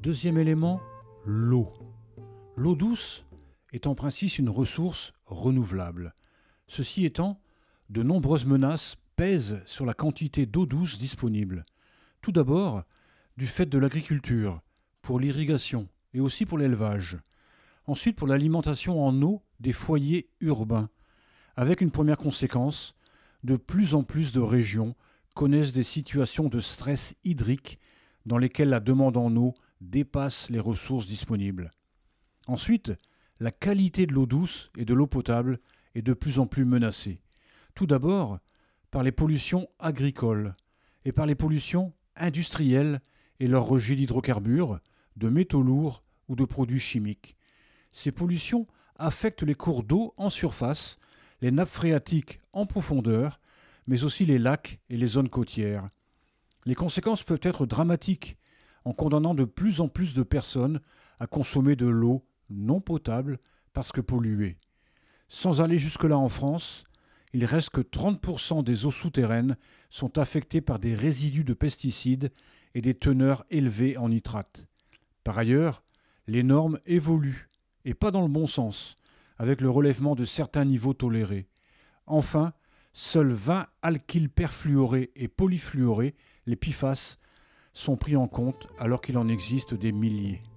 Deuxième élément, l'eau. L'eau douce est en principe une ressource renouvelable. Ceci étant, de nombreuses menaces pèsent sur la quantité d'eau douce disponible. Tout d'abord, du fait de l'agriculture, pour l'irrigation et aussi pour l'élevage. Ensuite, pour l'alimentation en eau des foyers urbains. Avec une première conséquence, de plus en plus de régions connaissent des situations de stress hydrique dans lesquelles la demande en eau dépasse les ressources disponibles. Ensuite, la qualité de l'eau douce et de l'eau potable est de plus en plus menacée. Tout d'abord, par les pollutions agricoles et par les pollutions industrielles et leur rejet d'hydrocarbures, de métaux lourds ou de produits chimiques. Ces pollutions affectent les cours d'eau en surface, les nappes phréatiques en profondeur, mais aussi les lacs et les zones côtières. Les conséquences peuvent être dramatiques en condamnant de plus en plus de personnes à consommer de l'eau non potable parce que polluée. Sans aller jusque-là en France, il reste que 30% des eaux souterraines sont affectées par des résidus de pesticides et des teneurs élevées en nitrates. Par ailleurs, les normes évoluent, et pas dans le bon sens, avec le relèvement de certains niveaux tolérés. Enfin, seuls 20 alkyles perfluorés et polyfluorés, les PFAS, sont pris en compte alors qu'il en existe des milliers.